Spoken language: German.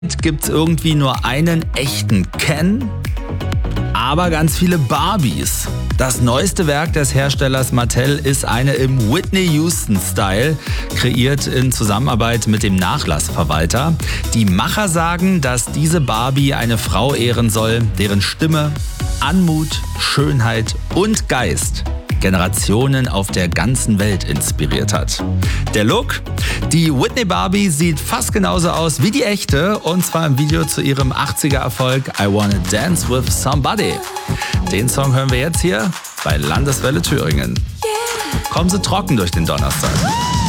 Gibt es irgendwie nur einen echten Ken, aber ganz viele Barbies. Das neueste Werk des Herstellers Mattel ist eine im Whitney Houston-Style, kreiert in Zusammenarbeit mit dem Nachlassverwalter. Die Macher sagen, dass diese Barbie eine Frau ehren soll, deren Stimme, Anmut, Schönheit und Geist Generationen auf der ganzen Welt inspiriert hat. Der Look? Die Whitney Barbie sieht fast genauso aus wie die echte, und zwar im Video zu ihrem 80er-Erfolg I Wanna Dance With Somebody. Den Song hören wir jetzt hier bei Landeswelle Thüringen. Kommen Sie trocken durch den Donnerstag.